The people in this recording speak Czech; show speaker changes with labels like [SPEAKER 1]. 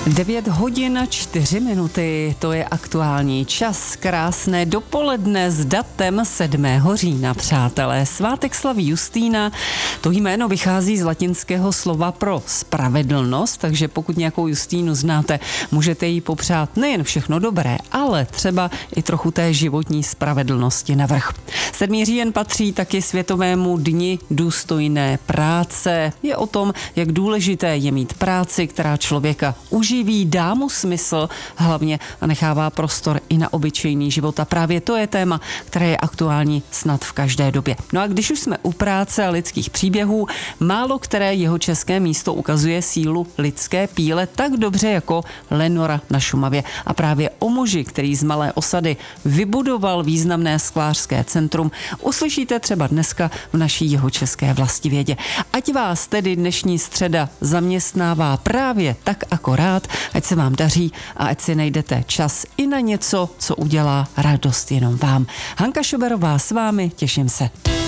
[SPEAKER 1] 9 hodin 4 minuty, to je aktuální čas. Krásné dopoledne s datem 7. října, přátelé. Svátek slaví Justína, to jméno vychází z latinského slova pro spravedlnost, takže pokud nějakou Justínu znáte, můžete jí popřát nejen všechno dobré, ale třeba i trochu té životní spravedlnosti navrch. 7. říjen patří taky Světovému dni důstojné práce. Je o tom, jak důležité je mít práci, která člověka uživí, dá mu smysl hlavně a nechává prostor i na obyčejný život. A právě to je téma, které je aktuální snad v každé době. No a když už jsme u práce a lidských příběhů, málo které jeho české místo ukazuje sílu lidské píle tak dobře jako Lenora na Šumavě. A právě o muži, který z malé osady vybudoval významné sklářské centrum, uslyšíte třeba dneska v naší jihočeské Vlastivědě. Ať vás tedy dnešní středa zaměstnává právě tak akorát, ať se vám daří a ať si najdete čas i na něco, co udělá radost jenom vám. Hanka Šoberová s vámi, těším se.